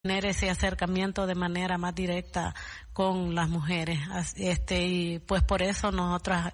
tener ese acercamiento de manera más directa con las mujeres, y pues por eso nosotras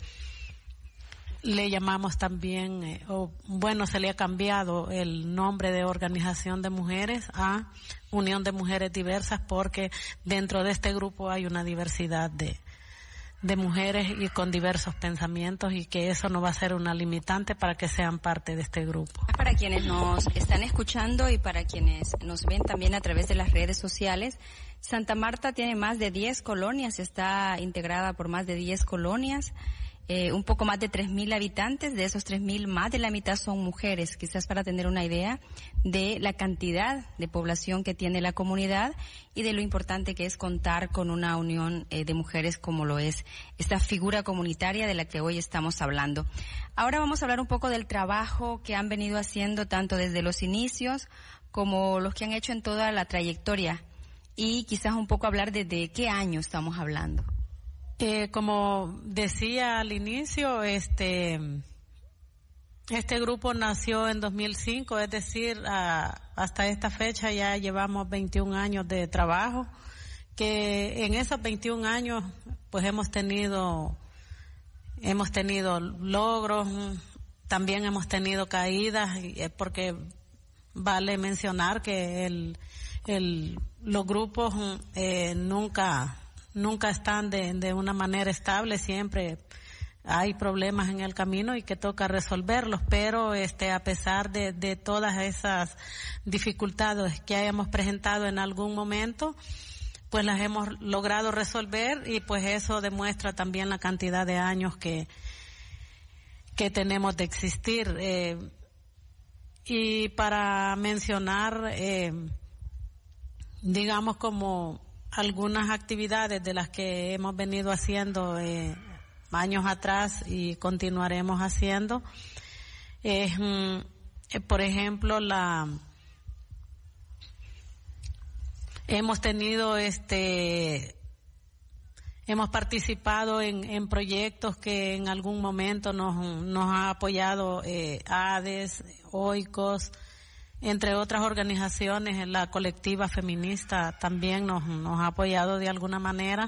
le llamamos también, se le ha cambiado el nombre de Organización de Mujeres a Unión de Mujeres Diversas, porque dentro de este grupo hay una diversidad de mujeres y con diversos pensamientos, y que eso no va a ser una limitante para que sean parte de este grupo. Para quienes nos están escuchando y para quienes nos ven también a través de las redes sociales, Santa Marta tiene más de 10 colonias, está integrada por más de 10 colonias, un poco más de 3,000 habitantes. De esos 3,000, más de la mitad son mujeres, quizás para tener una idea de la cantidad de población que tiene la comunidad y de lo importante que es contar con una unión de mujeres como lo es esta figura comunitaria de la que hoy estamos hablando. Ahora vamos a hablar un poco del trabajo que han venido haciendo tanto desde los inicios como los que han hecho en toda la trayectoria, y quizás un poco hablar desde qué año estamos hablando. Como decía al inicio, este grupo nació en 2005, es decir, hasta esta fecha ya llevamos 21 años de trabajo, que en esos 21 años pues hemos tenido logros, también hemos tenido caídas, porque vale mencionar que los grupos nunca están de una manera estable, siempre hay problemas en el camino y que toca resolverlos, pero a pesar de todas esas dificultades que hayamos presentado en algún momento, pues las hemos logrado resolver, y pues eso demuestra también la cantidad de años que tenemos de existir. Y para mencionar, digamos, como algunas actividades de las que hemos venido haciendo años atrás y continuaremos haciendo, por ejemplo, hemos participado en proyectos que en algún momento nos ha apoyado ADES, OICOS, entre otras organizaciones. La colectiva feminista también nos ha apoyado de alguna manera.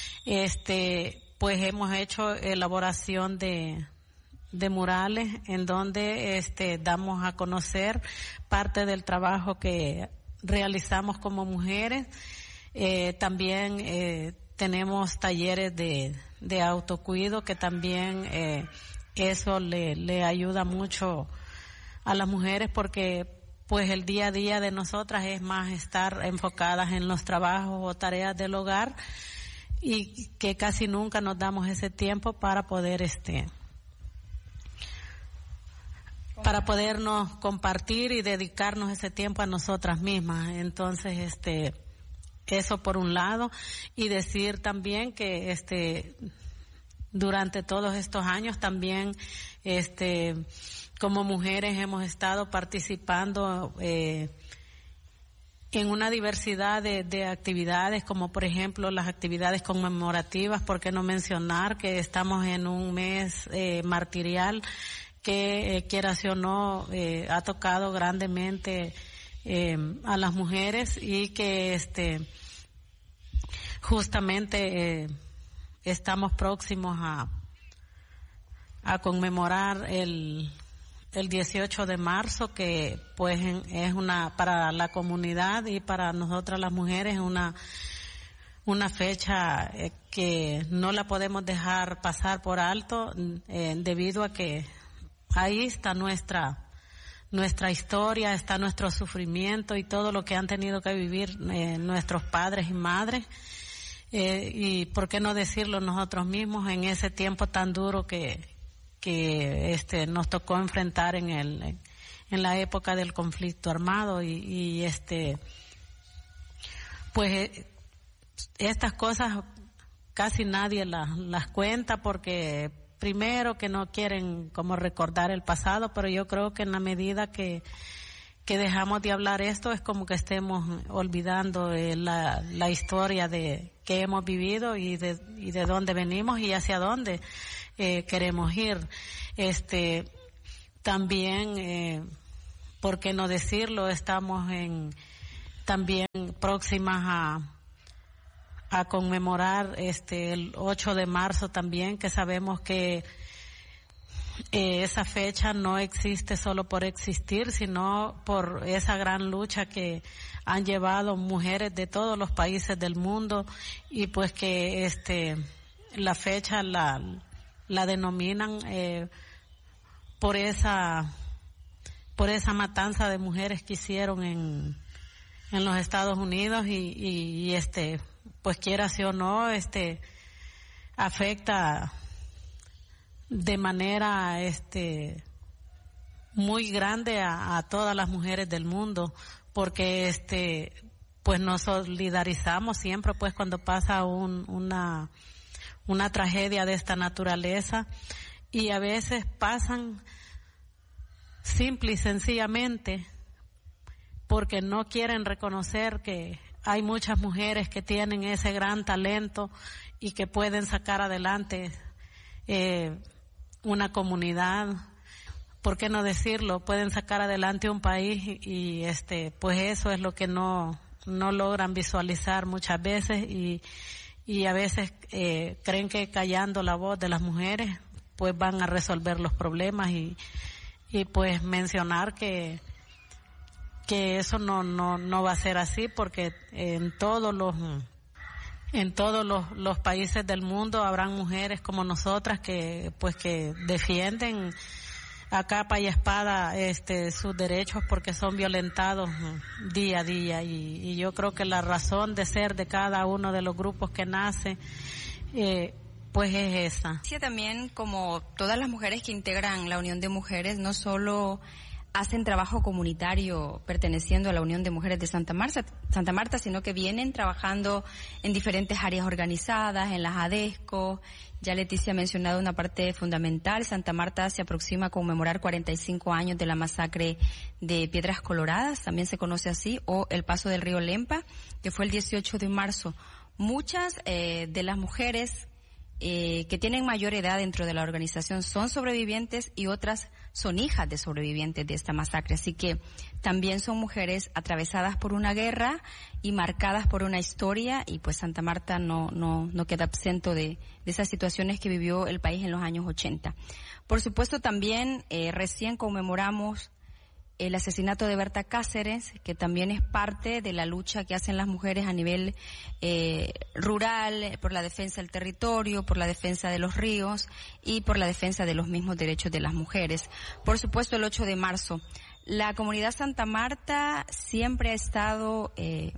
Pues hemos hecho elaboración de murales en donde damos a conocer parte del trabajo que realizamos como mujeres. También tenemos talleres de autocuido, que también eso le ayuda mucho a las mujeres, porque pues el día a día de nosotras es más estar enfocadas en los trabajos o tareas del hogar, y que casi nunca nos damos ese tiempo para poder para podernos compartir y dedicarnos ese tiempo a nosotras mismas. Entonces, eso por un lado, y decir también que durante todos estos años también como mujeres hemos estado participando en una diversidad de actividades, como por ejemplo las actividades conmemorativas. ¿Por qué no mencionar que estamos en un mes martirial que, quieras o no, ha tocado grandemente a las mujeres, y que justamente estamos próximos a conmemorar el 18 de marzo, que pues es para la comunidad y para nosotras las mujeres es una fecha que no la podemos dejar pasar por alto, debido a que ahí está nuestra historia, está nuestro sufrimiento y todo lo que han tenido que vivir nuestros padres y madres, y por qué no decirlo nosotros mismos en ese tiempo tan duro que nos tocó enfrentar en la época del conflicto armado, y pues estas cosas casi nadie las cuenta, porque primero que no quieren como recordar el pasado, pero yo creo que en la medida que dejamos de hablar esto, es como que estemos olvidando la historia que hemos vivido y de dónde venimos y hacia dónde queremos ir. También, ¿por qué no decirlo? Estamos también próximas a conmemorar el 8 de marzo también, que sabemos que esa fecha no existe solo por existir, sino por esa gran lucha que han llevado mujeres de todos los países del mundo, y pues que la fecha la denominan por esa matanza de mujeres que hicieron en los Estados Unidos, y pues quiera sí o no, afecta de manera muy grande a todas las mujeres del mundo, porque pues nos solidarizamos siempre pues cuando pasa una tragedia de esta naturaleza, y a veces pasan simple y sencillamente porque no quieren reconocer que hay muchas mujeres que tienen ese gran talento y que pueden sacar adelante una comunidad, ¿por qué no decirlo? Pueden sacar adelante un país, y pues eso es lo que no logran visualizar muchas veces, y a veces creen que callando la voz de las mujeres pues van a resolver los problemas, y pues mencionar que eso no va a ser así, porque en todos los países del mundo habrán mujeres como nosotras que defienden a capa y espada sus derechos, porque son violentados día a día, y yo creo que la razón de ser de cada uno de los grupos que nace pues es esa. Sí, también como todas las mujeres que integran la Unión de Mujeres no solo hacen trabajo comunitario perteneciendo a la Unión de Mujeres de Santa Marta, sino que vienen trabajando en diferentes áreas organizadas, en las ADESCO. Ya Leticia ha mencionado una parte fundamental. Santa Marta se aproxima a conmemorar 45 años de la masacre de Piedras Coloradas, también se conoce así, o el paso del río Lempa, que fue el 18 de marzo. Muchas de las mujeres que tienen mayor edad dentro de la organización son sobrevivientes, y otras son hijas de sobrevivientes de esta masacre, así que también son mujeres atravesadas por una guerra y marcadas por una historia, y pues Santa Marta no queda exento de esas situaciones que vivió el país en los años 80. Por supuesto también recién conmemoramos el asesinato de Berta Cáceres, que también es parte de la lucha que hacen las mujeres a nivel rural, por la defensa del territorio, por la defensa de los ríos y por la defensa de los mismos derechos de las mujeres. Por supuesto, el 8 de marzo. La comunidad Santa Marta siempre ha estado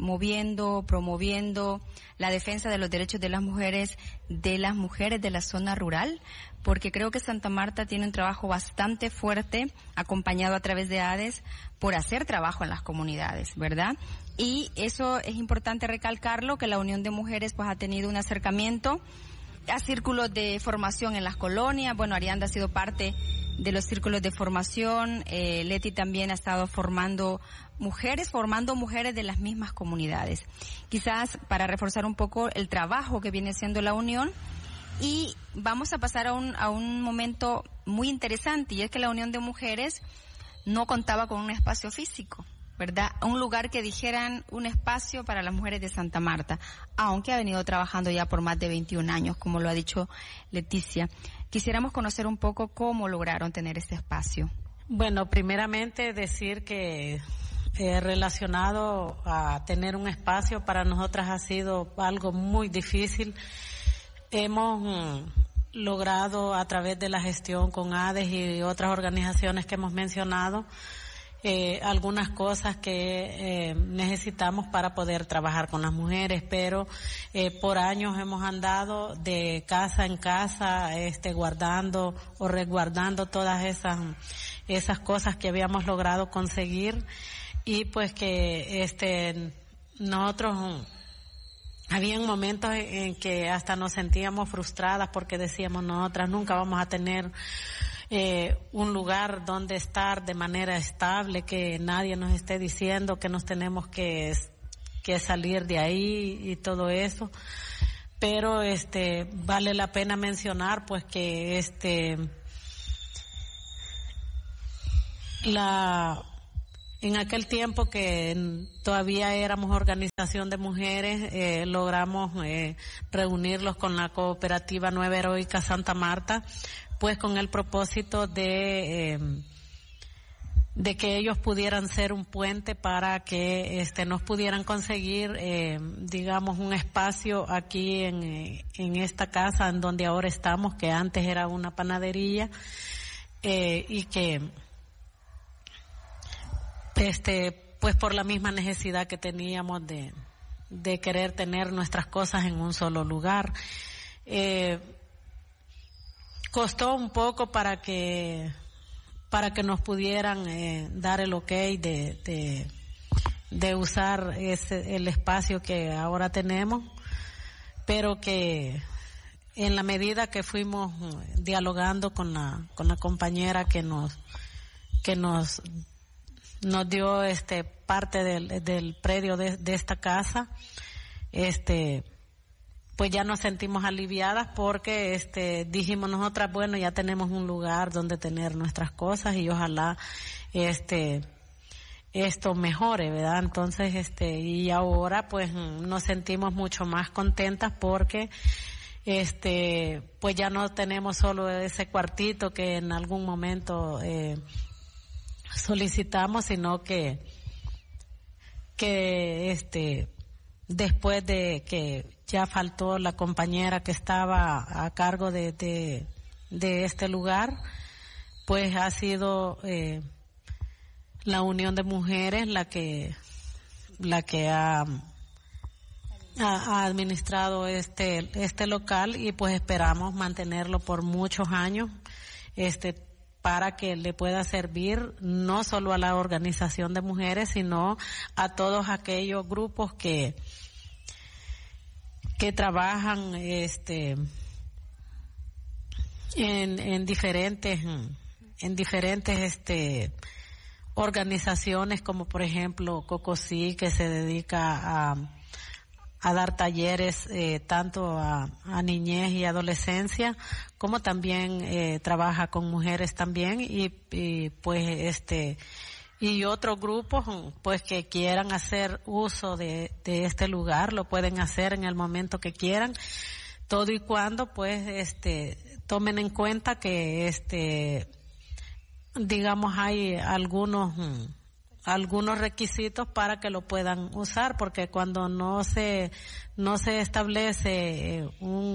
promoviendo la defensa de los derechos de las mujeres de la zona rural, porque creo que Santa Marta tiene un trabajo bastante fuerte, acompañado a través de ADES, por hacer trabajo en las comunidades, ¿verdad? Y eso es importante recalcarlo, que la Unión de Mujeres pues ha tenido un acercamiento a círculos de formación en las colonias. Bueno, Arianda ha sido parte de los círculos de formación, Leti también ha estado formando mujeres de las mismas comunidades. Quizás para reforzar un poco el trabajo que viene haciendo la Unión, y vamos a pasar a un momento muy interesante, y es que la Unión de Mujeres no contaba con un espacio físico, ¿verdad? Un lugar que dijeran un espacio para las mujeres de Santa Marta, aunque ha venido trabajando ya por más de 21 años, como lo ha dicho Leticia. Quisiéramos conocer un poco cómo lograron tener ese espacio. Bueno, primeramente decir que relacionado a tener un espacio para nosotras ha sido algo muy difícil. Hemos logrado a través de la gestión con ADES y otras organizaciones que hemos mencionado algunas cosas que necesitamos para poder trabajar con las mujeres, pero por años hemos andado de casa en casa guardando o resguardando todas esas cosas que habíamos logrado conseguir, y pues que nosotros habían momentos en que hasta nos sentíamos frustradas porque decíamos, nosotras nunca vamos a tener un lugar donde estar de manera estable, que nadie nos esté diciendo que nos tenemos que salir de ahí y todo eso. Pero vale la pena mencionar pues que En aquel tiempo que todavía éramos organización de mujeres, logramos reunirlos con la cooperativa Nueva Heroica Santa Marta, pues con el propósito de que ellos pudieran ser un puente para que nos pudieran conseguir digamos un espacio aquí en esta casa en donde ahora estamos, que antes era una panadería, y que pues por la misma necesidad que teníamos de querer tener nuestras cosas en un solo lugar. Costó un poco para que nos pudieran dar el okay de usar el espacio que ahora tenemos, pero que en la medida que fuimos dialogando con la compañera que nos dio parte del predio de esta casa, pues ya nos sentimos aliviadas porque dijimos nosotras, bueno, ya tenemos un lugar donde tener nuestras cosas y ojalá esto mejore, ¿verdad? Entonces y ahora pues nos sentimos mucho más contentas porque pues ya no tenemos solo ese cuartito que en algún momento solicitamos, sino que después de que ya faltó la compañera que estaba a cargo de este lugar, pues ha sido la unión de mujeres la que ha administrado este local, y pues esperamos mantenerlo por muchos años para que le pueda servir no solo a la organización de mujeres, sino a todos aquellos grupos que trabajan en diferentes organizaciones, como por ejemplo Cocosí, que se dedica a dar talleres tanto a niñez y adolescencia, como también trabaja con mujeres también, y pues y otros grupos pues que quieran hacer uso de este lugar lo pueden hacer en el momento que quieran, todo y cuando pues tomen en cuenta que digamos hay algunos requisitos para que lo puedan usar, porque cuando no se establece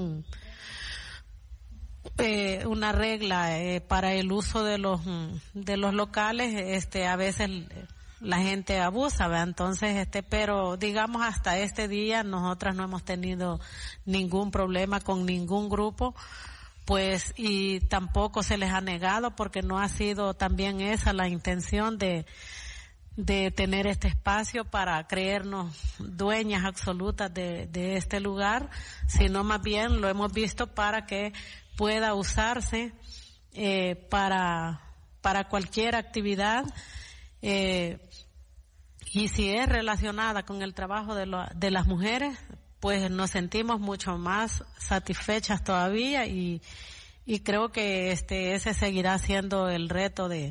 una regla para el uso de los locales, a veces la gente abusa, ¿verdad? Entonces pero digamos hasta este día nosotras no hemos tenido ningún problema con ningún grupo, pues, y tampoco se les ha negado, porque no ha sido también esa la intención de tener este espacio para creernos dueñas absolutas de este lugar, sino más bien lo hemos visto para que pueda usarse para cualquier actividad, y si es relacionada con el trabajo de las mujeres, pues nos sentimos mucho más satisfechas todavía, y creo que ese seguirá siendo el reto de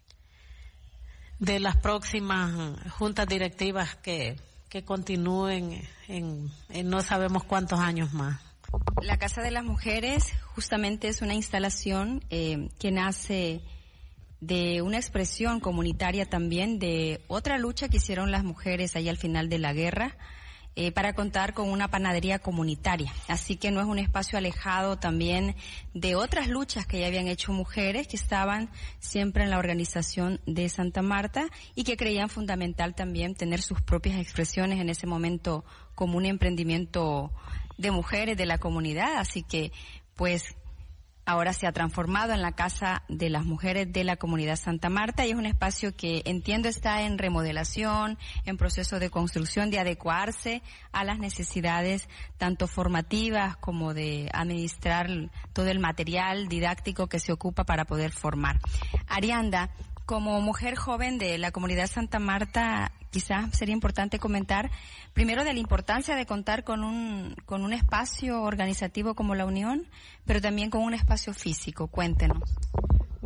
las próximas juntas directivas que continúen en no sabemos cuántos años más. La Casa de las Mujeres justamente es una instalación que nace de una expresión comunitaria también de otra lucha que hicieron las mujeres ahí al final de la guerra, para contar con una panadería comunitaria. Así que no es un espacio alejado también de otras luchas que ya habían hecho mujeres que estaban siempre en la organización de Santa Marta y que creían fundamental también tener sus propias expresiones en ese momento como un emprendimiento de mujeres de la comunidad. Así que pues ahora se ha transformado en la Casa de las Mujeres de la Comunidad Santa Marta, y es un espacio que entiendo está en remodelación, en proceso de construcción, de adecuarse a las necesidades tanto formativas como de administrar todo el material didáctico que se ocupa para poder formar. Arianda, como mujer joven de la Comunidad Santa Marta, quizás sería importante comentar primero de la importancia de contar con un espacio organizativo como la Unión, pero también con un espacio físico. Cuéntenos.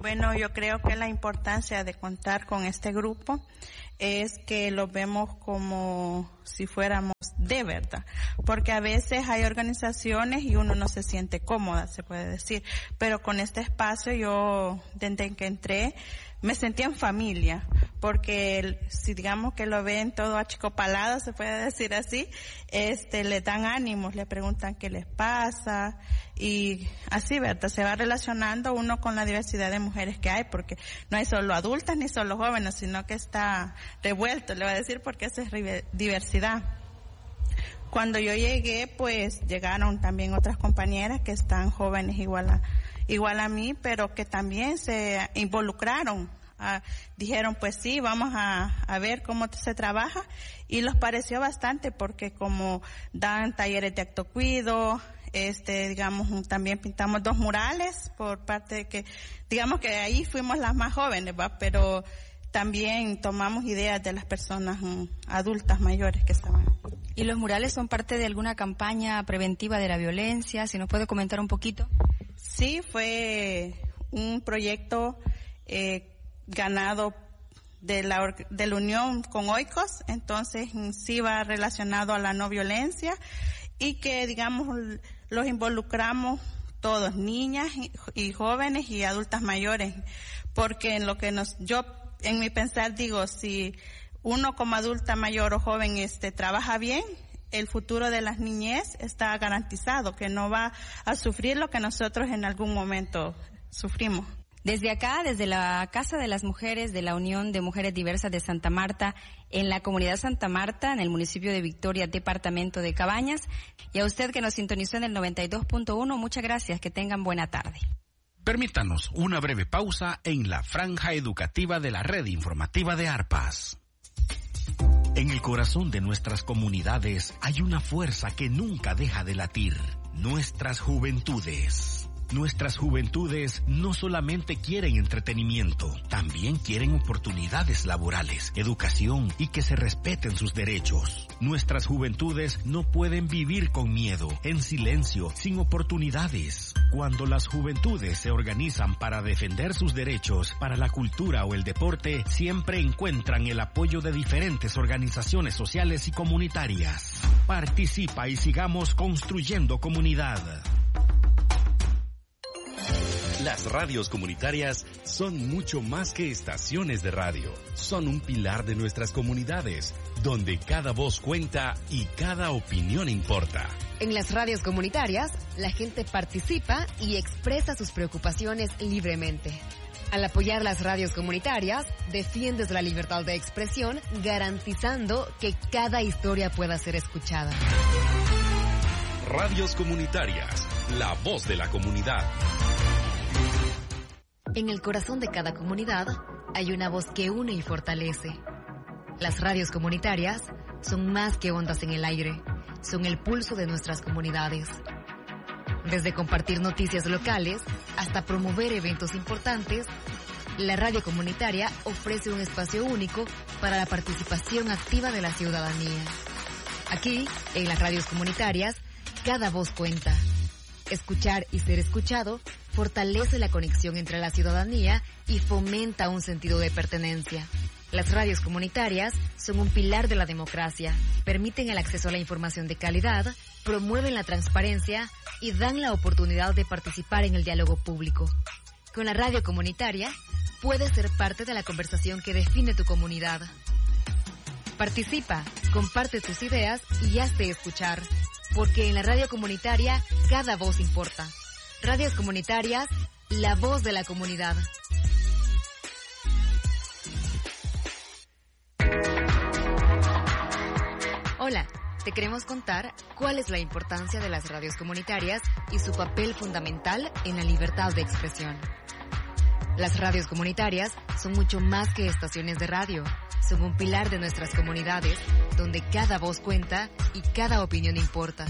Bueno, yo creo que la importancia de contar con este grupo es que lo vemos como si fuéramos de verdad, porque a veces hay organizaciones y uno no se siente cómoda, se puede decir, pero con este espacio yo, desde que entré, me sentí en familia, porque si digamos que lo ven todo achicopalado, se puede decir así, le dan ánimos, le preguntan qué les pasa, y así, ¿verdad? Se va relacionando uno con la diversidad de mujeres que hay, porque no hay solo adultas ni solo jóvenes, sino que está revuelto, le voy a decir, porque eso es diversidad. Cuando yo llegué, pues llegaron también otras compañeras que están jóvenes igual a mí, pero que también se involucraron. Dijeron, pues sí, vamos a ver cómo se trabaja, y les pareció bastante, porque como dan talleres de autocuido, digamos, también pintamos 2 murales por parte de que, digamos que ahí fuimos las más jóvenes, ¿va? Pero también tomamos ideas de las personas adultas mayores que estaban. ¿Y los murales son parte de alguna campaña preventiva de la violencia? Si nos puede comentar un poquito. Sí, fue un proyecto ganado de la unión con Oikos, entonces sí va relacionado a la no violencia, y que, digamos, los involucramos todos, niñas y jóvenes y adultas mayores, porque yo en mi pensar digo, si uno como adulta mayor o joven trabaja bien, el futuro de las niñez está garantizado, que no va a sufrir lo que nosotros en algún momento sufrimos. Desde acá, desde la Casa de las Mujeres de la Unión de Mujeres Diversas de Santa Marta, en la comunidad Santa Marta, en el municipio de Victoria, departamento de Cabañas, y a usted que nos sintonizó en el 92.1, muchas gracias, que tengan buena tarde. Permítanos una breve pausa en la franja educativa de la red informativa de Arpas. En el corazón de nuestras comunidades hay una fuerza que nunca deja de latir: nuestras juventudes. Nuestras juventudes no solamente quieren entretenimiento, también quieren oportunidades laborales, educación y que se respeten sus derechos. Nuestras juventudes no pueden vivir con miedo, en silencio, sin oportunidades. Cuando las juventudes se organizan para defender sus derechos, para la cultura o el deporte, siempre encuentran el apoyo de diferentes organizaciones sociales y comunitarias. Participa y sigamos construyendo comunidad. Las radios comunitarias son mucho más que estaciones de radio. Son un pilar de nuestras comunidades, donde cada voz cuenta y cada opinión importa. En las radios comunitarias, la gente participa y expresa sus preocupaciones libremente. Al apoyar las radios comunitarias, defiendes la libertad de expresión, garantizando que cada historia pueda ser escuchada. Radios comunitarias, la voz de la comunidad. En el corazón de cada comunidad hay una voz que une y fortalece. Las radios comunitarias son más que ondas en el aire, son el pulso de nuestras comunidades. Desde compartir noticias locales hasta promover eventos importantes, la radio comunitaria ofrece un espacio único para la participación activa de la ciudadanía. Aquí, en las radios comunitarias, cada voz cuenta. Escuchar y ser escuchado fortalece la conexión entre la ciudadanía y fomenta un sentido de pertenencia. Las radios comunitarias son un pilar de la democracia, permiten el acceso a la información de calidad, promueven la transparencia y dan la oportunidad de participar en el diálogo público. Con la radio comunitaria, puedes ser parte de la conversación que define tu comunidad. Participa, comparte tus ideas y hazte escuchar. Porque en la radio comunitaria, cada voz importa. Radios comunitarias, la voz de la comunidad. Hola, te queremos contar cuál es la importancia de las radios comunitarias y su papel fundamental en la libertad de expresión. Las radios comunitarias son mucho más que estaciones de radio. Son un pilar de nuestras comunidades, donde cada voz cuenta y cada opinión importa.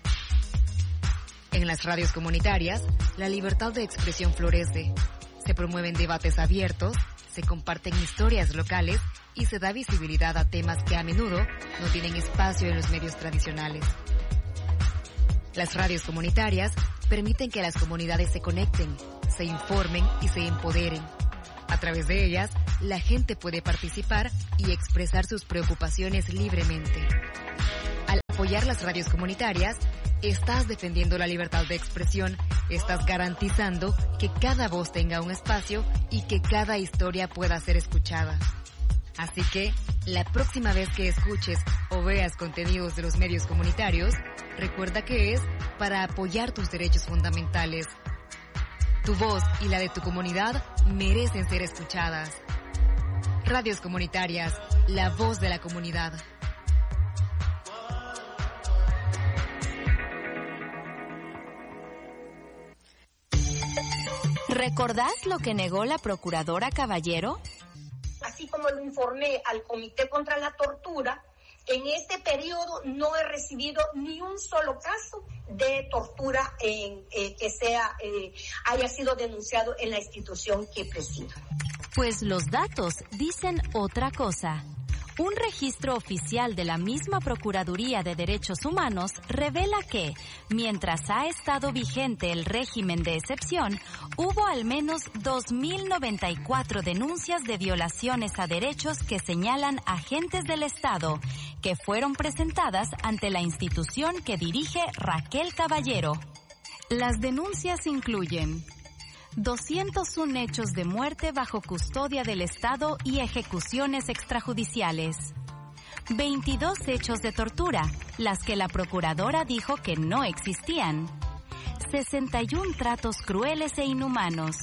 En las radios comunitarias, la libertad de expresión florece. Se promueven debates abiertos, se comparten historias locales y se da visibilidad a temas que a menudo no tienen espacio en los medios tradicionales. Las radios comunitarias permiten que las comunidades se conecten, se informen y se empoderen. A través de ellas, la gente puede participar y expresar sus preocupaciones libremente. Al apoyar las radios comunitarias, estás defendiendo la libertad de expresión, estás garantizando que cada voz tenga un espacio y que cada historia pueda ser escuchada. Así que, la próxima vez que escuches o veas contenidos de los medios comunitarios, recuerda que es para apoyar tus derechos fundamentales. Tu voz y la de tu comunidad merecen ser escuchadas. Radios comunitarias, la voz de la comunidad. ¿Recordás lo que negó la procuradora Caballero? Así como lo informé al Comité contra la Tortura, en este periodo no he recibido ni un solo caso de tortura que haya sido denunciado en la institución que presido. Pues los datos dicen otra cosa. Un registro oficial de la misma Procuraduría de Derechos Humanos revela que, mientras ha estado vigente el régimen de excepción, hubo al menos 2.094 denuncias de violaciones a derechos que señalan agentes del Estado, que fueron presentadas ante la institución que dirige Raquel Caballero. Las denuncias incluyen 201 hechos de muerte bajo custodia del Estado y ejecuciones extrajudiciales, 22 hechos de tortura, las que la procuradora dijo que no existían, 61 tratos crueles e inhumanos,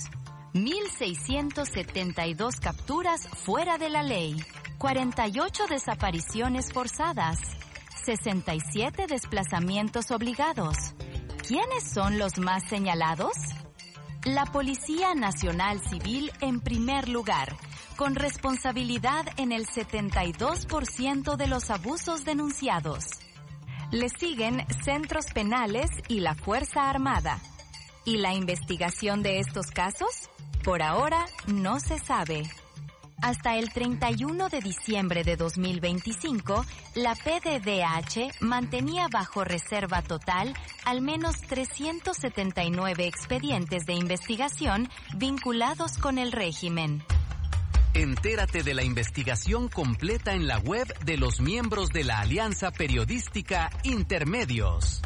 1.672 capturas fuera de la ley, 48 desapariciones forzadas, 67 desplazamientos obligados. ¿Quiénes son los más señalados? La Policía Nacional Civil en primer lugar, con responsabilidad en el 72% de los abusos denunciados. Le siguen centros penales y la Fuerza Armada. ¿Y la investigación de estos casos? Por ahora no se sabe. Hasta el 31 de diciembre de 2025, la PDDH mantenía bajo reserva total al menos 379 expedientes de investigación vinculados con el régimen. Entérate de la investigación completa en la web de los miembros de la Alianza Periodística Intermedios.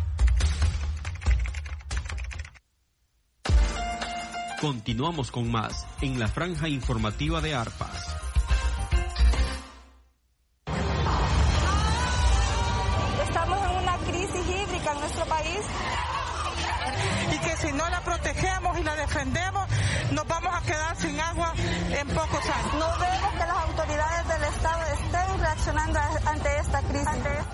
Continuamos con más en la franja informativa de Arpas. Estamos en una crisis hídrica en nuestro país y que si no la protegemos y la defendemos, nos vamos a quedar sin agua en pocos años. No vemos que las autoridades del Estado estén reaccionando ante esta crisis.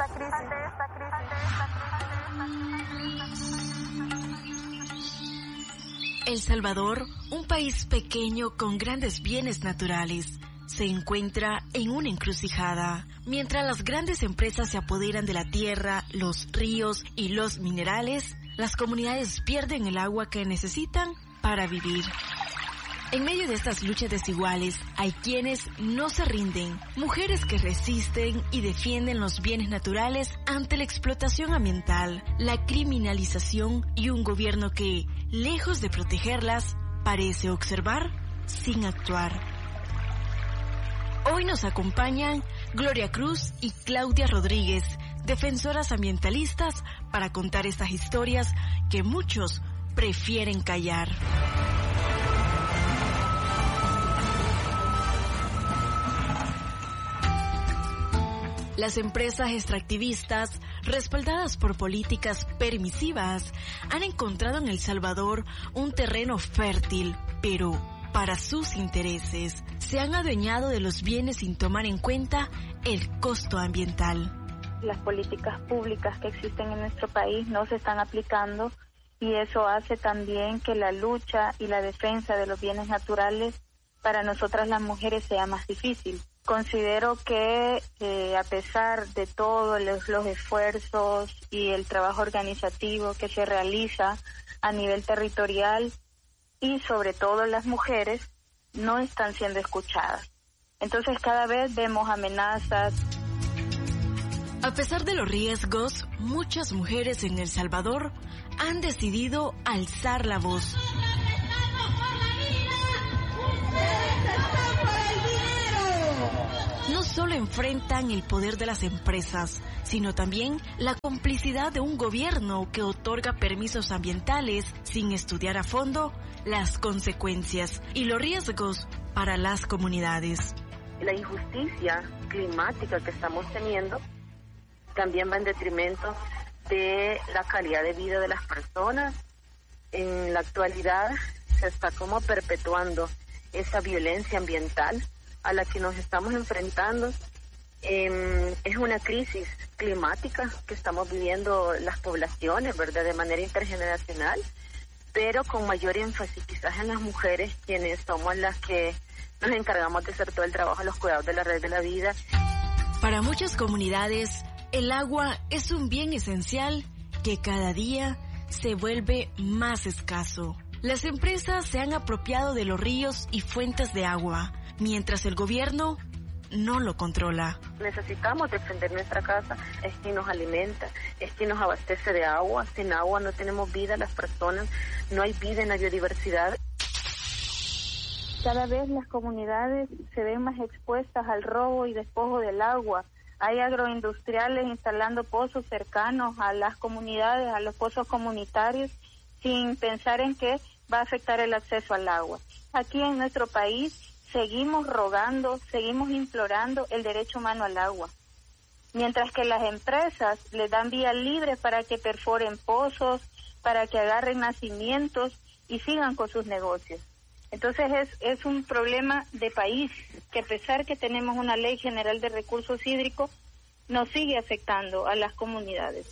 El Salvador, un país pequeño con grandes bienes naturales, se encuentra en una encrucijada. Mientras las grandes empresas se apoderan de la tierra, los ríos y los minerales, las comunidades pierden el agua que necesitan para vivir. En medio de estas luchas desiguales, hay quienes no se rinden, mujeres que resisten y defienden los bienes naturales ante la explotación ambiental, la criminalización y un gobierno que, lejos de protegerlas, parece observar sin actuar. Hoy nos acompañan Gloria Cruz y Claudia Rodríguez, defensoras ambientalistas, para contar estas historias que muchos prefieren callar. Las empresas extractivistas, respaldadas por políticas permisivas, han encontrado en El Salvador un terreno fértil, pero para sus intereses se han adueñado de los bienes sin tomar en cuenta el costo ambiental. Las políticas públicas que existen en nuestro país no se están aplicando y eso hace también que la lucha y la defensa de los bienes naturales para nosotras las mujeres sea más difícil. Considero que a pesar de todos los esfuerzos y el trabajo organizativo que se realiza a nivel territorial y sobre todo las mujeres no están siendo escuchadas. Entonces cada vez vemos amenazas. A pesar de los riesgos, muchas mujeres en El Salvador han decidido alzar la voz. No solo enfrentan el poder de las empresas, sino también la complicidad de un gobierno que otorga permisos ambientales sin estudiar a fondo las consecuencias y los riesgos para las comunidades. La injusticia climática que estamos teniendo también va en detrimento de la calidad de vida de las personas. En la actualidad se está como perpetuando esa violencia ambiental a la que nos estamos enfrentando. Es una crisis climática que estamos viviendo las poblaciones, ¿verdad?, de manera intergeneracional, pero con mayor énfasis quizás en las mujeres, quienes somos las que nos encargamos de hacer todo el trabajo, los cuidados de la red de la vida. Para muchas comunidades, el agua es un bien esencial que cada día se vuelve más escaso. Las empresas se han apropiado de los ríos y fuentes de agua, mientras el gobierno no lo controla. Necesitamos defender nuestra casa, es quien nos alimenta, es quien nos abastece de agua. Sin agua no tenemos vida las personas, no hay vida en la biodiversidad. Cada vez las comunidades se ven más expuestas al robo y despojo del agua. Hay agroindustriales instalando pozos cercanos a las comunidades, a los pozos comunitarios, sin pensar en que va a afectar el acceso al agua. Aquí en nuestro país seguimos rogando, seguimos implorando el derecho humano al agua, mientras que las empresas les dan vía libre para que perforen pozos, para que agarren nacimientos y sigan con sus negocios. Entonces es un problema de país que, a pesar que tenemos una ley general de recursos hídricos, nos sigue afectando a las comunidades.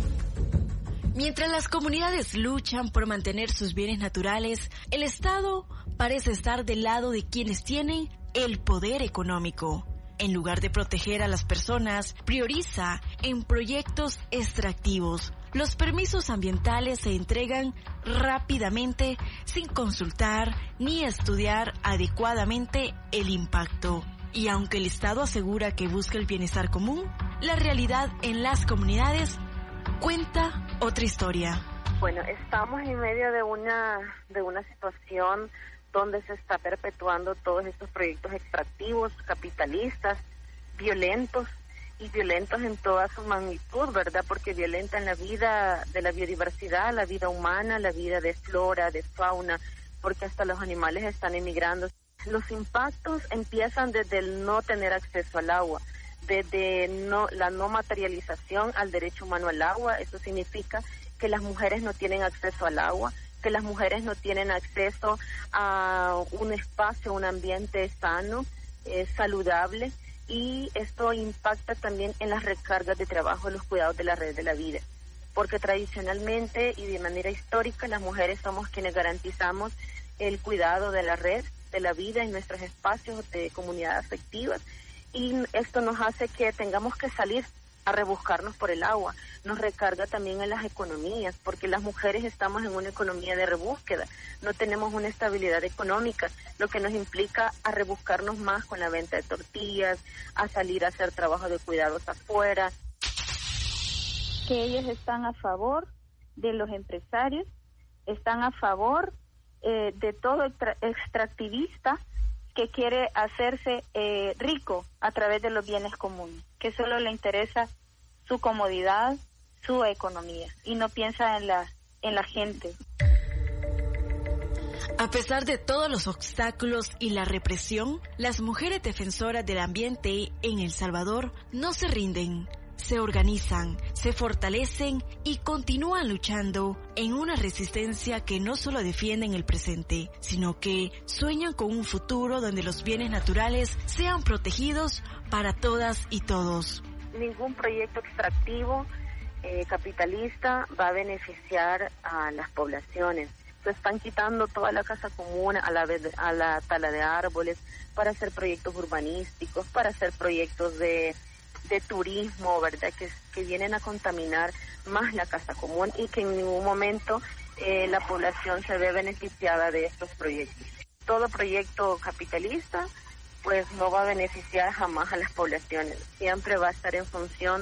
Mientras las comunidades luchan por mantener sus bienes naturales, el Estado parece estar del lado de quienes tienen el poder económico. En lugar de proteger a las personas, prioriza en proyectos extractivos. Los permisos ambientales se entregan rápidamente sin consultar ni estudiar adecuadamente el impacto. Y aunque el Estado asegura que busca el bienestar común, la realidad en las comunidades cuenta otra historia. Bueno, estamos en medio de una situación donde se está perpetuando todos estos proyectos extractivos, capitalistas, violentos en toda su magnitud, ¿verdad? Porque violentan la vida de la biodiversidad, la vida humana, la vida de flora, de fauna, porque hasta los animales están emigrando. Los impactos empiezan desde el no tener acceso al agua, desde la no materialización al derecho humano al agua. Eso significa que las mujeres no tienen acceso al agua, que las mujeres no tienen acceso a un espacio, un ambiente sano, saludable, y esto impacta también en las recargas de trabajo, en los cuidados de la red de la vida, porque tradicionalmente y de manera histórica las mujeres somos quienes garantizamos el cuidado de la red de la vida en nuestros espacios de comunidad afectiva, y esto nos hace que tengamos que salir a rebuscarnos por el agua. Nos recarga también en las economías, porque las mujeres estamos en una economía de rebúsqueda, no tenemos una estabilidad económica, lo que nos implica a rebuscarnos más con la venta de tortillas, a salir a hacer trabajo de cuidados afuera. Que ellos están a favor de los empresarios, están a favor de todo extractivista que quiere hacerse rico a través de los bienes comunes, que solo le interesa su comodidad, su economía, y no piensa en la gente. A pesar de todos los obstáculos y la represión, las mujeres defensoras del ambiente en El Salvador no se rinden. Se organizan, se fortalecen y continúan luchando en una resistencia que no solo defienden el presente, sino que sueñan con un futuro donde los bienes naturales sean protegidos para todas y todos. Ningún proyecto extractivo capitalista va a beneficiar a las poblaciones. Se están quitando toda la casa común a la tala de árboles para hacer proyectos urbanísticos, para hacer proyectos de turismo, ¿verdad? Que vienen a contaminar más la casa común y que en ningún momento la población se ve beneficiada de estos proyectos. Todo proyecto capitalista pues no va a beneficiar jamás a las poblaciones, siempre va a estar en función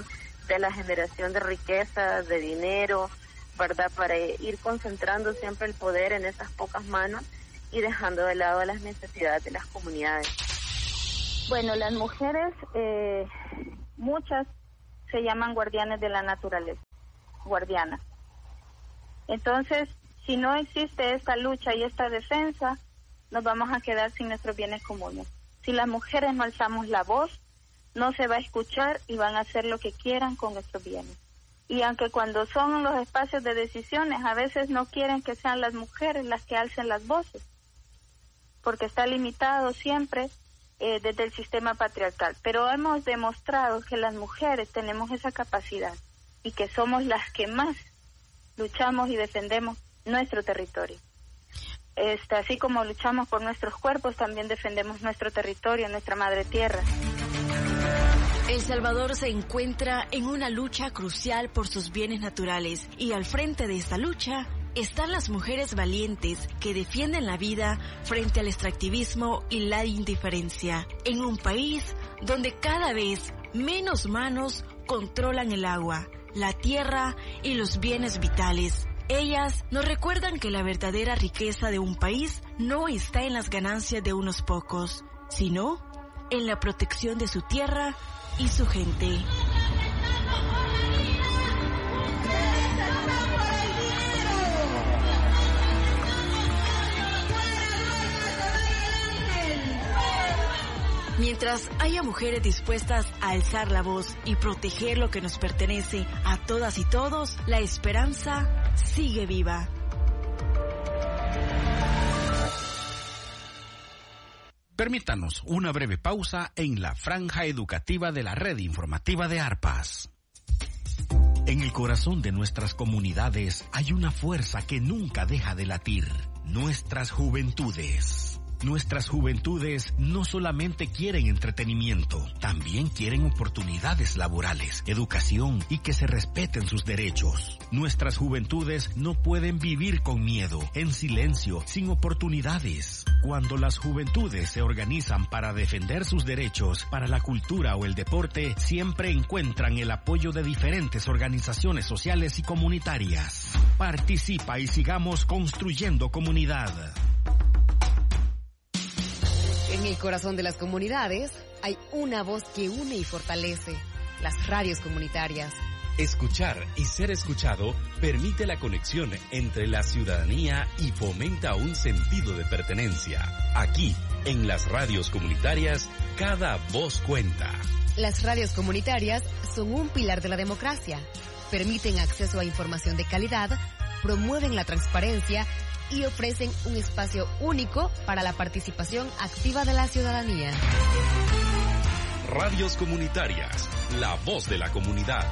de la generación de riqueza, de dinero, ¿verdad? Para ir concentrando siempre el poder en esas pocas manos y dejando de lado las necesidades de las comunidades. Bueno, las mujeres, muchas se llaman guardianes de la naturaleza, guardianas. Entonces, si no existe esta lucha y esta defensa, nos vamos a quedar sin nuestros bienes comunes. Si las mujeres no alzamos la voz, no se va a escuchar y van a hacer lo que quieran con nuestros bienes. Y aunque cuando son los espacios de decisiones, a veces no quieren que sean las mujeres las que alcen las voces, porque está limitado siempre desde el sistema patriarcal. Pero hemos demostrado que las mujeres tenemos esa capacidad y que somos las que más luchamos y defendemos nuestro territorio. Así como luchamos por nuestros cuerpos, también defendemos nuestro territorio, nuestra madre tierra. El Salvador se encuentra en una lucha crucial por sus bienes naturales y al frente de esta lucha están las mujeres valientes que defienden la vida frente al extractivismo y la indiferencia, en un país donde cada vez menos manos controlan el agua, la tierra y los bienes vitales. Ellas nos recuerdan que la verdadera riqueza de un país no está en las ganancias de unos pocos, sino en la protección de su tierra y su gente. Mientras haya mujeres dispuestas a alzar la voz y proteger lo que nos pertenece a todas y todos, la esperanza sigue viva. Permítanos una breve pausa en la franja educativa de la red informativa de ARPAS. En el corazón de nuestras comunidades hay una fuerza que nunca deja de latir: nuestras juventudes. Nuestras juventudes no solamente quieren entretenimiento, también quieren oportunidades laborales, educación y que se respeten sus derechos. Nuestras juventudes no pueden vivir con miedo, en silencio, sin oportunidades. Cuando las juventudes se organizan para defender sus derechos, para la cultura o el deporte, siempre encuentran el apoyo de diferentes organizaciones sociales y comunitarias. Participa y sigamos construyendo comunidad. En el corazón de las comunidades hay una voz que une y fortalece: las radios comunitarias. Escuchar y ser escuchado permite la conexión entre la ciudadanía y fomenta un sentido de pertenencia. Aquí, en las radios comunitarias, cada voz cuenta. Las radios comunitarias son un pilar de la democracia. Permiten acceso a información de calidad, promueven la transparencia y ofrecen un espacio único para la participación activa de la ciudadanía. Radios comunitarias, la voz de la comunidad.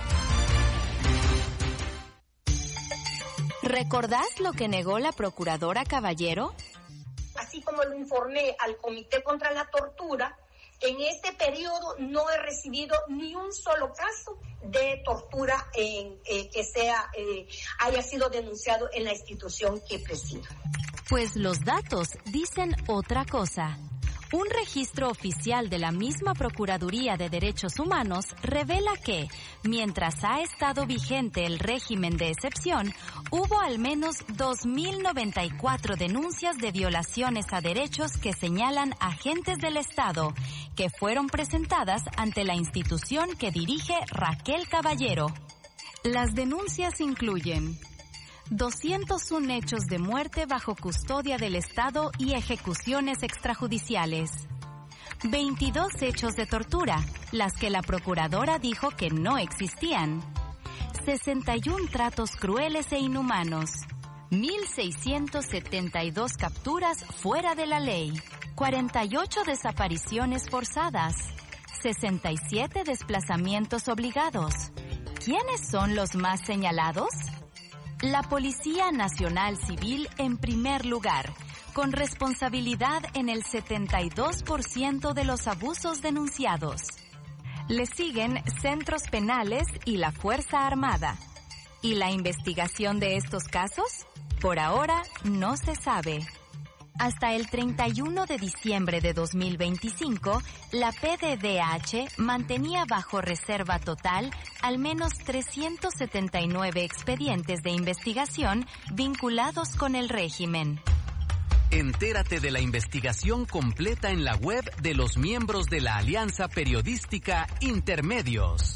¿Recordás lo que negó la procuradora Caballero? Así como lo informé al Comité contra la Tortura, en este periodo no he recibido ni un solo caso de tortura que haya sido denunciado en la institución que presido. Pues los datos dicen otra cosa. Un registro oficial de la misma Procuraduría de Derechos Humanos revela que, mientras ha estado vigente el régimen de excepción, hubo al menos 2.094 denuncias de violaciones a derechos que señalan agentes del Estado, que fueron presentadas ante la institución que dirige Raquel Caballero. Las denuncias incluyen 201 hechos de muerte bajo custodia del Estado y ejecuciones extrajudiciales, 22 hechos de tortura, las que la procuradora dijo que no existían, 61 tratos crueles e inhumanos, 1.672 capturas fuera de la ley, 48 desapariciones forzadas, 67 desplazamientos obligados. ¿Quiénes son los más señalados? La Policía Nacional Civil en primer lugar, con responsabilidad en el 72% de los abusos denunciados. Le siguen centros penales y la Fuerza Armada. ¿Y la investigación de estos casos? Por ahora no se sabe. Hasta el 31 de diciembre de 2025, la PDDH mantenía bajo reserva total al menos 379 expedientes de investigación vinculados con el régimen. Entérate de la investigación completa en la web de los miembros de la Alianza Periodística Intermedios.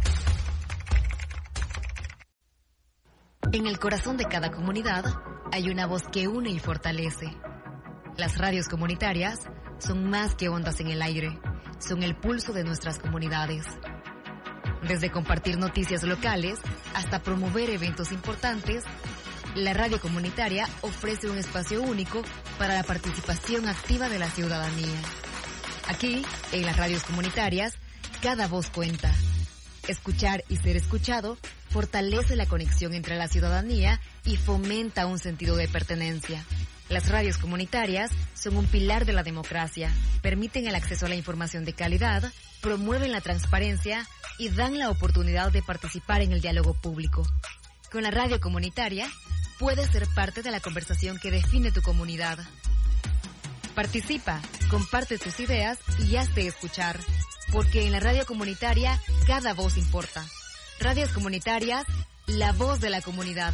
En el corazón de cada comunidad hay una voz que une y fortalece. Las radios comunitarias son más que ondas en el aire, son el pulso de nuestras comunidades. Desde compartir noticias locales hasta promover eventos importantes, la radio comunitaria ofrece un espacio único para la participación activa de la ciudadanía. Aquí, en las radios comunitarias, cada voz cuenta. Escuchar y ser escuchado fortalece la conexión entre la ciudadanía y fomenta un sentido de pertenencia. Las radios comunitarias son un pilar de la democracia, permiten el acceso a la información de calidad, promueven la transparencia y dan la oportunidad de participar en el diálogo público. Con la radio comunitaria, puedes ser parte de la conversación que define tu comunidad. Participa, comparte tus ideas y hazte escuchar, porque en la radio comunitaria cada voz importa. Radios comunitarias, la voz de la comunidad.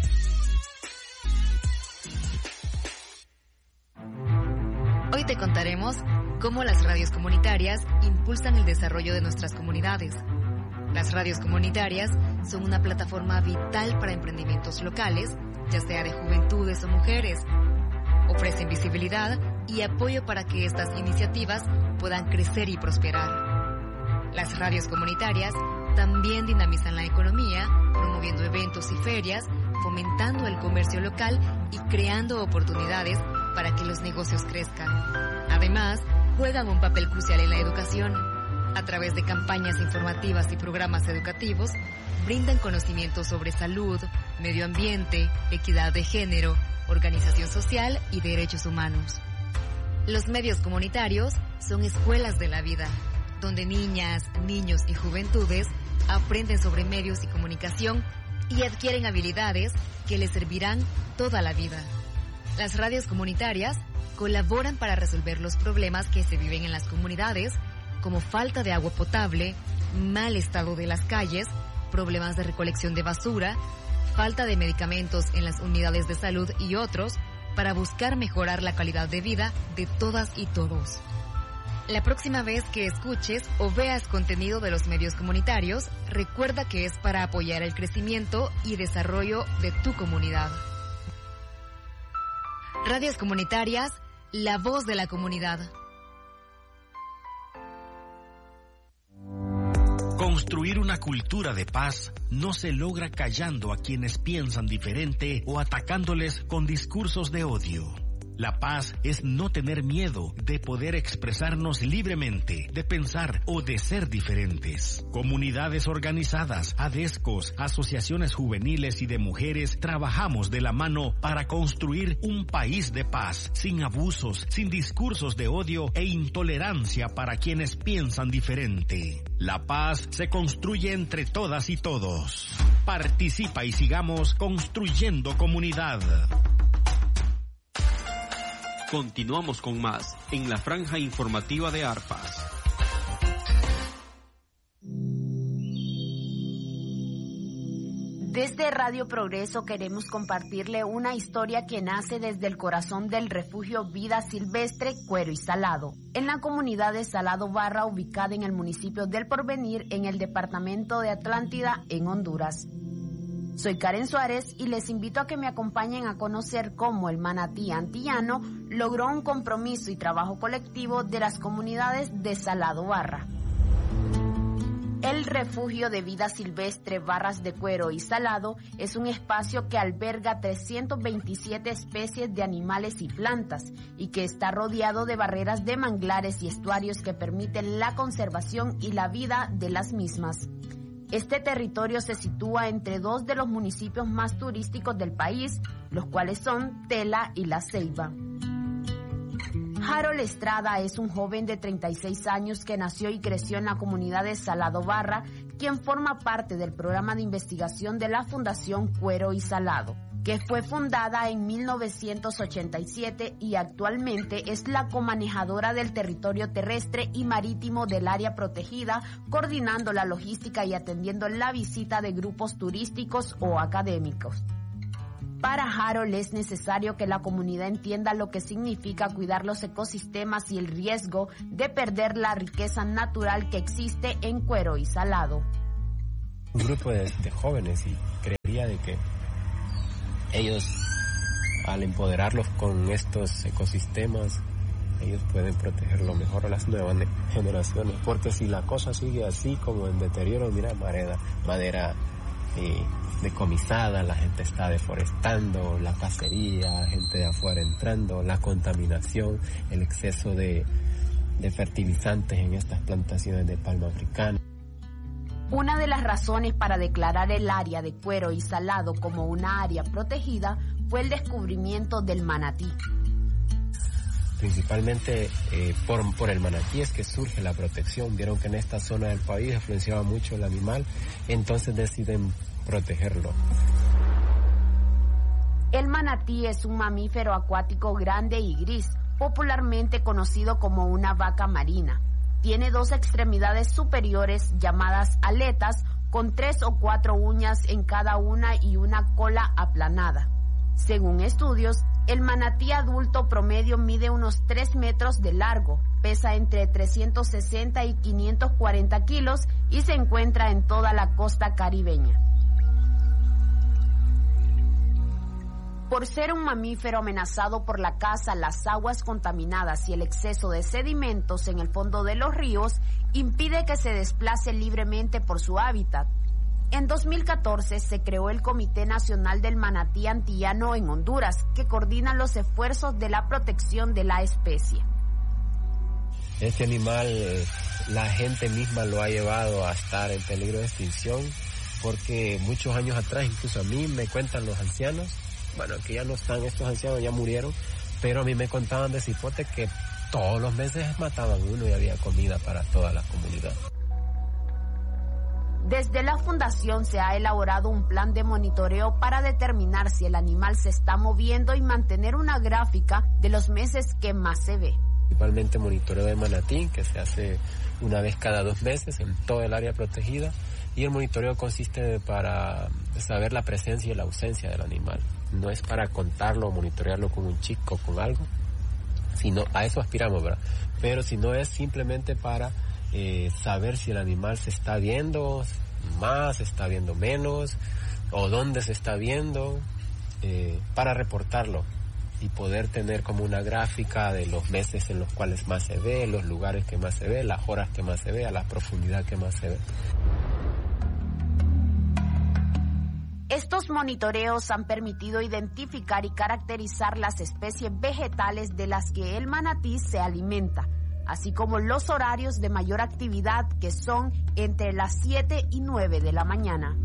Hoy te contaremos cómo las radios comunitarias impulsan el desarrollo de nuestras comunidades. Las radios comunitarias son una plataforma vital para emprendimientos locales, ya sea de juventudes o mujeres. Ofrecen visibilidad y apoyo para que estas iniciativas puedan crecer y prosperar. Las radios comunitarias también dinamizan la economía, promoviendo eventos y ferias, fomentando el comercio local y creando oportunidades para que los negocios crezcan. Además, juegan un papel crucial en la educación. A través de campañas informativas y programas educativos, brindan conocimientos sobre salud, medio ambiente, equidad de género, organización social y derechos humanos. Los medios comunitarios son escuelas de la vida, donde niñas, niños y juventudes aprenden sobre medios y comunicación y adquieren habilidades que les servirán toda la vida. Las radios comunitarias colaboran para resolver los problemas que se viven en las comunidades, como falta de agua potable, mal estado de las calles, problemas de recolección de basura, falta de medicamentos en las unidades de salud y otros, para buscar mejorar la calidad de vida de todas y todos. La próxima vez que escuches o veas contenido de los medios comunitarios, recuerda que es para apoyar el crecimiento y desarrollo de tu comunidad. Radios comunitarias, la voz de la comunidad. Construir una cultura de paz no se logra callando a quienes piensan diferente o atacándoles con discursos de odio. La paz es no tener miedo de poder expresarnos libremente, de pensar o de ser diferentes. Comunidades organizadas, ADESCOS, asociaciones juveniles y de mujeres trabajamos de la mano para construir un país de paz, sin abusos, sin discursos de odio e intolerancia para quienes piensan diferente. La paz se construye entre todas y todos. Participa y sigamos construyendo comunidad. Continuamos con más en la franja informativa de Arpas. Desde Radio Progreso queremos compartirle una historia que nace desde el corazón del refugio Vida Silvestre Cuero y Salado, en la comunidad de Salado Barra, ubicada en el municipio del Porvenir, en el departamento de Atlántida, en Honduras. Soy Karen Suárez y les invito a que me acompañen a conocer cómo el manatí antillano logró un compromiso y trabajo colectivo de las comunidades de Salado Barra. El refugio de vida silvestre Barras de Cuero y Salado es un espacio que alberga 327 especies de animales y plantas y que está rodeado de barreras de manglares y estuarios que permiten la conservación y la vida de las mismas. Este territorio se sitúa entre dos de los municipios más turísticos del país, los cuales son Tela y La Ceiba. Harold Estrada es un joven de 36 años que nació y creció en la comunidad de Salado Barra, quien forma parte del programa de investigación de la Fundación Cuero y Salado, que fue fundada en 1987 y actualmente es la comanejadora del territorio terrestre y marítimo del área protegida, coordinando la logística y atendiendo la visita de grupos turísticos o académicos. Para Harold es necesario que la comunidad entienda lo que significa cuidar los ecosistemas y el riesgo de perder la riqueza natural que existe en Cuero y Salado. Un grupo de jóvenes, y creería de que ellos, al empoderarlos con estos ecosistemas, ellos pueden protegerlo mejor a las nuevas generaciones, porque si la cosa sigue así como en deterioro, mira, madera decomisada, la gente está deforestando, la cacería, gente de afuera entrando, la contaminación, el exceso de fertilizantes en estas plantaciones de palma africana. Una de las razones para declarar el área de Cuero y Salado como una área protegida fue el descubrimiento del manatí. Principalmente por el manatí es que surge la protección. Vieron que en esta zona del país influenciaba mucho el animal, entonces deciden protegerlo. El manatí es un mamífero acuático grande y gris, popularmente conocido como una vaca marina. Tiene 2 extremidades superiores llamadas aletas, con 3 o 4 uñas en cada una y una cola aplanada. Según estudios, el manatí adulto promedio mide unos 3 metros de largo, pesa entre 360 y 540 kilos y se encuentra en toda la costa caribeña. Por ser un mamífero amenazado por la caza, las aguas contaminadas y el exceso de sedimentos en el fondo de los ríos, impide que se desplace libremente por su hábitat. En 2014 se creó el Comité Nacional del Manatí Antillano en Honduras, que coordina los esfuerzos de la protección de la especie. Este animal, la gente misma lo ha llevado a estar en peligro de extinción, porque muchos años atrás, incluso a mí me cuentan los ancianos, bueno, que ya no están, estos ancianos ya murieron, pero a mí me contaban de cipote que todos los meses mataban uno y había comida para toda la comunidad. Desde la fundación se ha elaborado un plan de monitoreo para determinar si el animal se está moviendo y mantener una gráfica de los meses que más se ve. Principalmente monitoreo de manatí, que se hace una vez cada 2 meses en todo el área protegida, y el monitoreo consiste para saber la presencia y la ausencia del animal. No es para contarlo o monitorearlo con un chico o con algo, sino a eso aspiramos, ¿verdad? Pero si no es simplemente para saber si el animal se está viendo más, se está viendo menos, o dónde se está viendo, para reportarlo y poder tener como una gráfica de los meses en los cuales más se ve, los lugares que más se ve, las horas que más se ve, a la profundidad que más se ve. Estos monitoreos han permitido identificar y caracterizar las especies vegetales de las que el manatí se alimenta, así como los horarios de mayor actividad, que son entre las 7 y 9 de la mañana.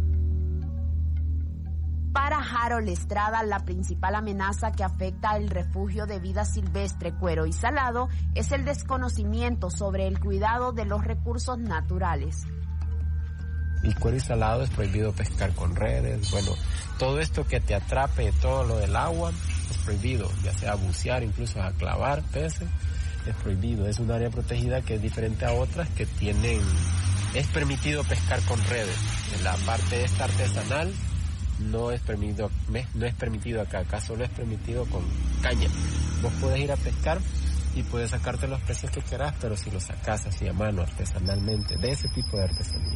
Para Harold Estrada, la principal amenaza que afecta al refugio de vida silvestre Cuero y Salado es el desconocimiento sobre el cuidado de los recursos naturales. El Cuero y Salado es prohibido pescar con redes, bueno, todo esto que te atrape, todo lo del agua es prohibido, ya sea bucear, incluso a clavar peces, es prohibido. Es un área protegida que es diferente a otras que es permitido pescar con redes. En la parte esta artesanal no es permitido acá solo es permitido con caña. Vos podés ir a pescar y puedes sacarte los peces que quieras, pero si los sacas así a mano, artesanalmente, de ese tipo de artesanía.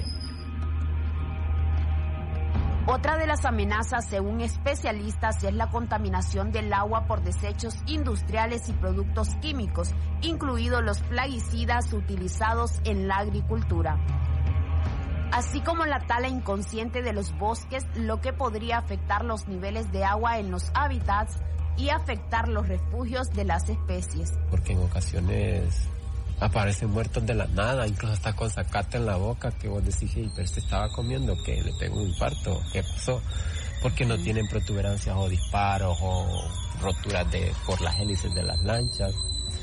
Otra de las amenazas, según especialistas, es la contaminación del agua por desechos industriales y productos químicos, incluidos los plaguicidas utilizados en la agricultura, así como la tala inconsciente de los bosques, lo que podría afectar los niveles de agua en los hábitats y afectar los refugios de las especies. Porque en ocasiones aparecen muertos de la nada, incluso hasta con zacate en la boca, que vos decís, pero se estaba comiendo, que le pegó un infarto, ¿qué pasó? Porque no tienen protuberancias o disparos o roturas por las hélices de las lanchas.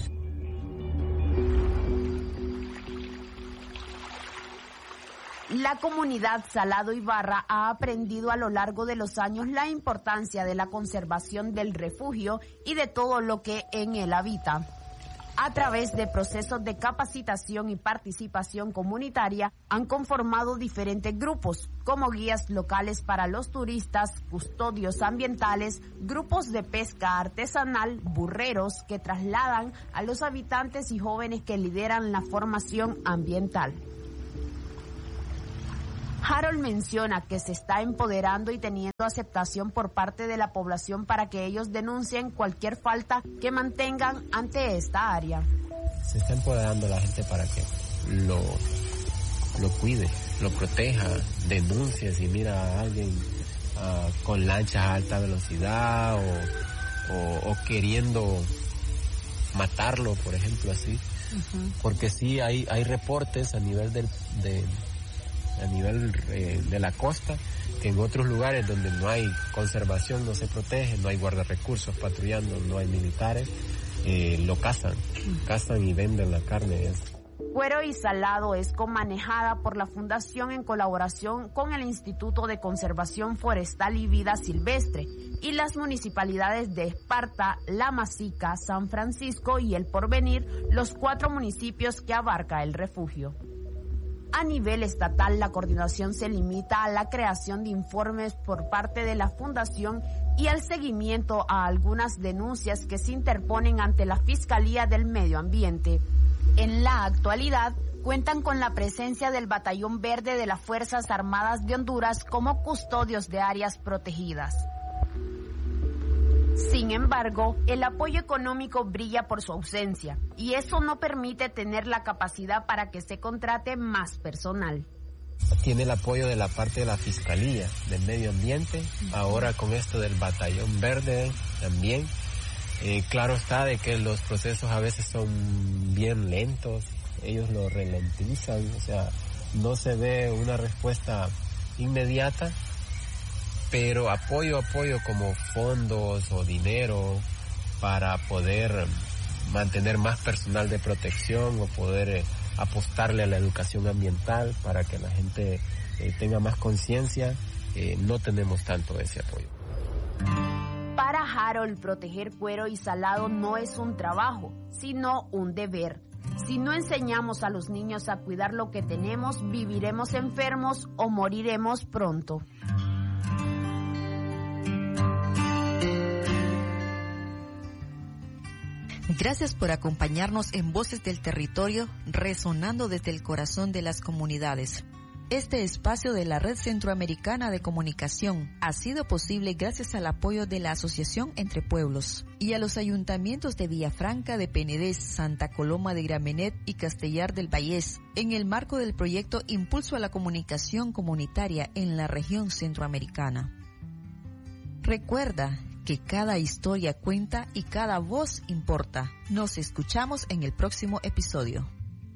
La La comunidad Salado Ibarra ha aprendido a lo largo de los años la importancia de la conservación del refugio y de todo lo que en él habita. A través de procesos de capacitación y participación comunitaria, han conformado diferentes grupos, como guías locales para los turistas, custodios ambientales, grupos de pesca artesanal, burreros que trasladan a los habitantes y jóvenes que lideran la formación ambiental. Harold menciona que se está empoderando y teniendo aceptación por parte de la población para que ellos denuncien cualquier falta que mantengan ante esta área. Se está empoderando la gente para que lo cuide, lo proteja, denuncie si mira a alguien con lanchas a alta velocidad o queriendo matarlo, por ejemplo, así. Uh-huh. Porque sí hay reportes a nivel de la costa, que en otros lugares donde no hay conservación, no se protege, no hay guardarrecursos patrullando, no hay militares, lo cazan y venden la carne. Cuero y Salado es comanejada por la Fundación en colaboración con el Instituto de Conservación Forestal y Vida Silvestre y las municipalidades de Esparta, La Masica, San Francisco y El Porvenir, los 4 municipios que abarca el refugio. A nivel estatal, la coordinación se limita a la creación de informes por parte de la Fundación y al seguimiento a algunas denuncias que se interponen ante la Fiscalía del Medio Ambiente. En la actualidad, cuentan con la presencia del Batallón Verde de las Fuerzas Armadas de Honduras como custodios de áreas protegidas. Sin embargo, el apoyo económico brilla por su ausencia y eso no permite tener la capacidad para que se contrate más personal. Tiene el apoyo de la parte de la Fiscalía del Medio Ambiente, ahora con esto del Batallón Verde también. Claro está de que los procesos a veces son bien lentos, ellos lo ralentizan, o sea, no se ve una respuesta inmediata, pero apoyo como fondos o dinero para poder mantener más personal de protección o poder apostarle a la educación ambiental para que la gente tenga más conciencia, no tenemos tanto ese apoyo. Para Harold, proteger Cuero y Salado no es un trabajo, sino un deber. Si no enseñamos a los niños a cuidar lo que tenemos, viviremos enfermos o moriremos pronto. Gracias por acompañarnos en Voces del Territorio, resonando desde el corazón de las comunidades. Este espacio de la Red Centroamericana de Comunicación ha sido posible gracias al apoyo de la Asociación Entre Pueblos y a los ayuntamientos de Villafranca de Penedés, Santa Coloma de Gramenet y Castellar del Vallés, en el marco del proyecto Impulso a la Comunicación Comunitaria en la región centroamericana. Recuerda que cada historia cuenta y cada voz importa. Nos escuchamos en el próximo episodio.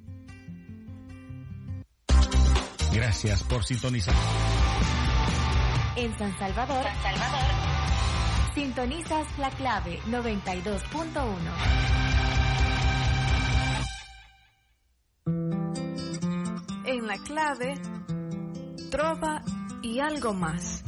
Gracias por sintonizar. En San Salvador, sintonizas La Clave 92.1. En La Clave, trova y algo más.